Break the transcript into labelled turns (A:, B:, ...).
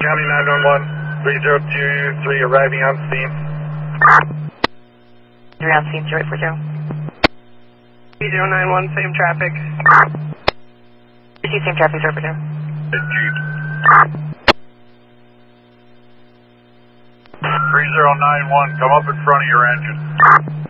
A: County 911, 3023 arriving on scene.
B: You're on scene, 0840.
C: 3091, same traffic.
B: Receive same traffic, 0840.
A: Jeep. 3091, come up in front of your engine.